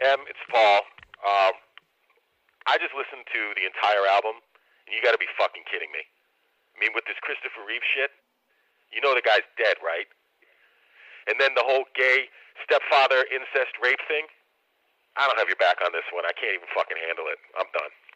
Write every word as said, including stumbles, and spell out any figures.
Em, it's Paul. Um, I just listened to the entire album, and you got to be fucking kidding me. I mean, with this Christopher Reeve shit, you know the guy's dead, right? And then the whole gay stepfather incest rape thing. I don't have your back on this one. I can't even fucking handle it. I'm done.